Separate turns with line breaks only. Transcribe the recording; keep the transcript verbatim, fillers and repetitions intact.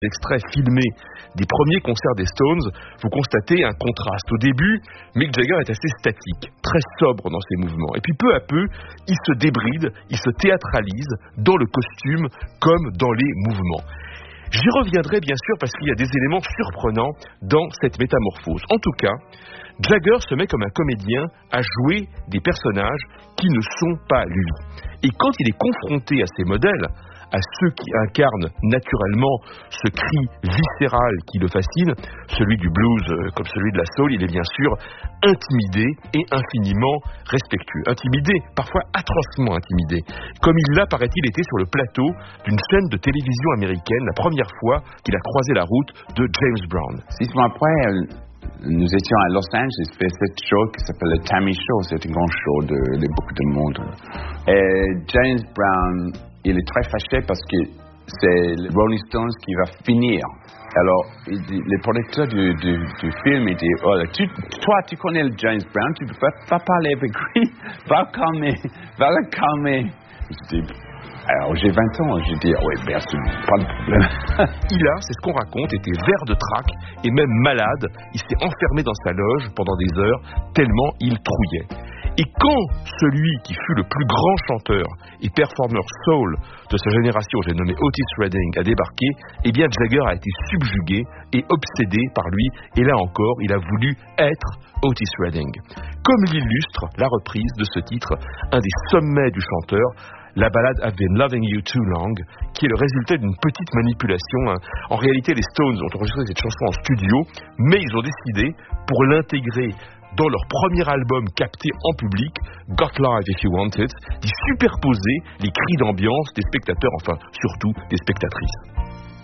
Extrait filmé des premiers concerts des Stones, vous constatez un contraste. Au début, Mick Jagger est assez statique, très sobre dans ses mouvements. Et puis peu à peu, il se débride, il se théâtralise dans le costume comme dans les mouvements. J'y reviendrai bien sûr parce qu'il y a des éléments surprenants dans cette métamorphose. En tout cas, Jagger se met comme un comédien à jouer des personnages qui ne sont pas lui. Et quand il est confronté à ces modèles, à ceux qui incarnent naturellement ce cri viscéral qui le fascine, celui du blues euh, comme celui de la soul, il est bien sûr intimidé et infiniment respectueux. Intimidé, parfois atrocement intimidé, comme il l'a, paraît-il, été sur le plateau d'une chaîne de télévision américaine la première fois qu'il a croisé la route de James Brown.
Six mois après, nous étions à Los Angeles, fait cette show qui s'appelle le Tammy Show, c'est un grand show de, de beaucoup de monde. Et James Brown, il est très fâché parce que c'est les Rolling Stones qui va finir. Alors, il dit, le producteur du, du, du film, il dit, oh, tu, toi, tu connais le James Brown, tu ne peux pas, pas parler avec lui, va le calmer, va le calmer. Je dis, alors j'ai vingt ans, j'ai dit, ah oui, bien sûr, pas de problème.
Il a, c'est ce qu'on raconte, été vert de trac et même malade. Il s'est enfermé dans sa loge pendant des heures, tellement il trouillait. Et quand celui qui fut le plus grand chanteur et performeur soul de sa génération, j'ai nommé Otis Redding, a débarqué, eh bien Jagger a été subjugué et obsédé par lui. Et là encore, il a voulu être Otis Redding. Comme l'illustre la reprise de ce titre, un des sommets du chanteur, la ballade I've Been Loving You Too Long, qui est le résultat d'une petite manipulation. En réalité, les Stones ont enregistré cette chanson en studio, mais ils ont décidé, pour l'intégrer dans leur premier album capté en public, Got Live If You Want It, d'y superposer les cris d'ambiance des spectateurs, enfin surtout des spectatrices.